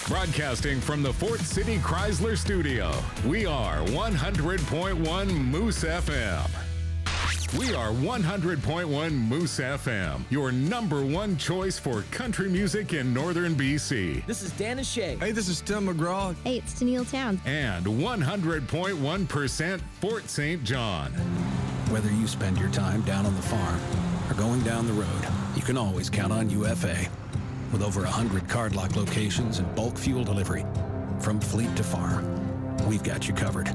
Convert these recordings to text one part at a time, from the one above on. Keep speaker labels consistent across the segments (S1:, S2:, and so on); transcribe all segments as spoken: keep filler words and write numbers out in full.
S1: Broadcasting from the Fort City Chrysler Studio, we are one hundred point one Moose F M. We are one hundred point one Moose F M, your number one choice for country music in northern B C.
S2: This is Dan Shea.
S3: Hey, this is Tim McGraw.
S4: Hey, it's Tennille Towns.
S1: And one hundred point one percent Fort Saint John.
S5: Whether you spend your time down on the farm or going down the road, you can always count on U F A. With over one hundred card lock locations and bulk fuel delivery, from fleet to farm, we've got you covered.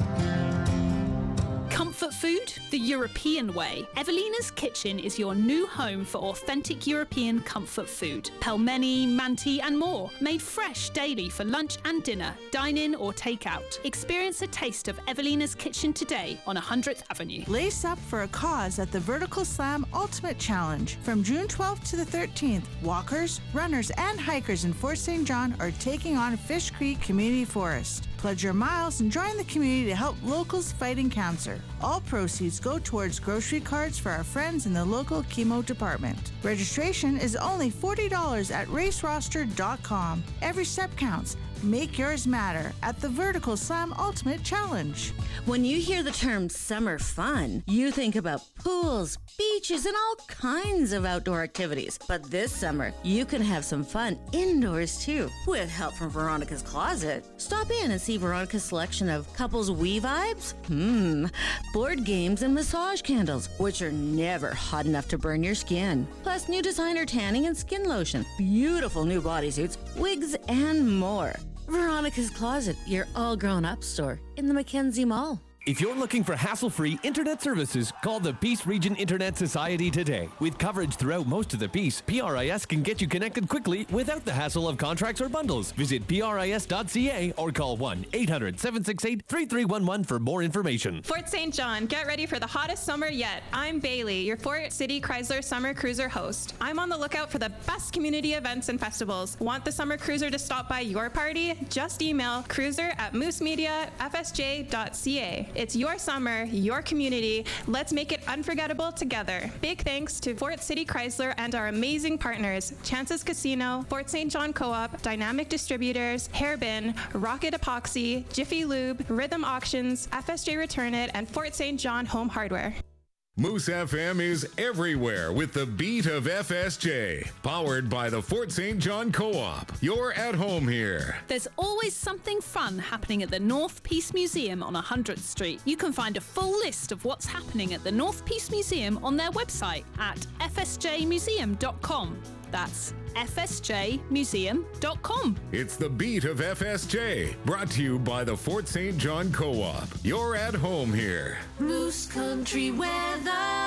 S6: Comfort food the European way. Evelina's Kitchen is your new home for authentic European comfort food. Pelmeni, manti, and more. Made fresh daily for lunch and dinner, dine-in or take-out. Experience a taste of Evelina's Kitchen today on one hundredth Avenue.
S7: Lace up for a cause at the Vertical Slam Ultimate Challenge. From June twelfth to the thirteenth, walkers, runners, and hikers in Fort Saint John are taking on Fish Creek Community Forest. Pledge your miles and join the community to help locals fighting cancer. All proceeds go towards grocery carts for our friends in the local chemo department. Registration is only forty dollars at race roster dot com. Every step counts. Make yours matter at the Vertical Slam Ultimate Challenge.
S8: When you hear the term summer fun, you think about pools, beaches, and all kinds of outdoor activities. But this summer, you can have some fun indoors too, with help from Veronica's Closet. Stop in and see Veronica's selection of couples wee vibes, hmm, board games, and massage candles, which are never hot enough to burn your skin. Plus new designer tanning and skin lotion, beautiful new bodysuits, wigs, and more. Veronica's Closet, your all-grown-up store in the Mackenzie Mall.
S2: If you're looking for hassle-free internet services, call the Peace Region Internet Society today. With coverage throughout most of the Peace, P R I S can get you connected quickly without the hassle of contracts or bundles. Visit P R I S dot C A or call one eight hundred, seven six eight, three three one one for more information.
S9: Fort Saint John, get ready for the hottest summer yet. I'm Bailey, your Fort City Chrysler Summer Cruiser host. I'm on the lookout for the best community events and festivals. Want the Summer Cruiser to stop by your party? Just email cruiser at moose media f s j dot c a. It's your summer, your community. Let's make it unforgettable together. Big thanks to Fort City Chrysler and our amazing partners, Chances Casino, Fort Saint John Co-op, Dynamic Distributors, Hairbin, Rocket Epoxy, Jiffy Lube, Rhythm Auctions, F S J Return It, and Fort Saint John Home Hardware.
S1: Moose F M is everywhere with the beat of F S J. Powered by the Fort Saint John Co-op. You're at home here.
S6: There's always something fun happening at the North Peace Museum on one hundredth Street. You can find a full list of what's happening at the North Peace Museum on their website at f s j museum dot com. That's f s j museum dot com.
S1: It's the beat of F S J, brought to you by the Fort Saint John Co-op. You're at home here.
S10: Moose Country weather.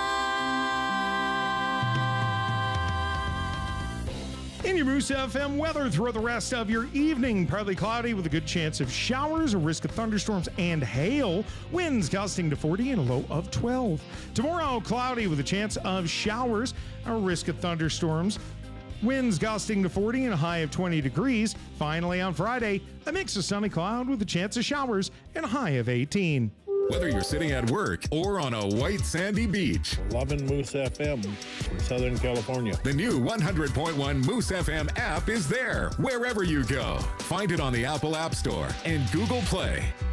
S11: In your Moose F M weather throughout the rest of your evening, partly cloudy with a good chance of showers, a risk of thunderstorms and hail. Winds gusting to forty and a low of twelve. Tomorrow, cloudy with a chance of showers, a risk of thunderstorms. Winds gusting to forty and a high of twenty degrees. Finally, on Friday, a mix of sunny cloud with a chance of showers and a high of eighteen.
S1: Whether you're sitting at work or on a white sandy beach.
S12: Loving Moose F M from Southern California.
S1: The new one hundred point one Moose F M app is there wherever you go. Find it on the Apple App Store and Google Play.